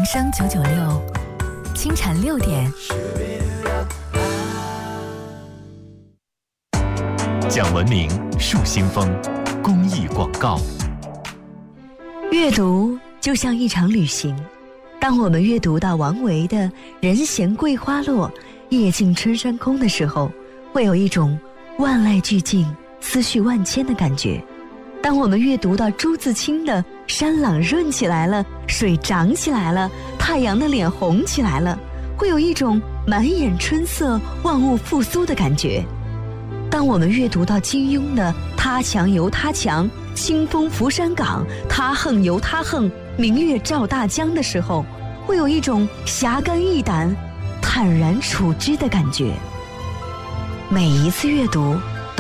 声996，清晨6点。 讲文明树新风公益广告。 阅读就像一场旅行，当我们阅读到王维的人闲桂花落，夜静春山空的时候，会有一种万籁俱静，思绪万千的感觉。当我们阅读到朱自清的山朗润起来了，水涨起来了，太阳的脸红起来了，会有一种满眼春色，万物复苏的感觉。当我们阅读到金庸的他强由他强，清风拂山岗，他横由他横，明月照大江的时候，会有一种侠肝义胆，坦然处之的感觉。每一次阅读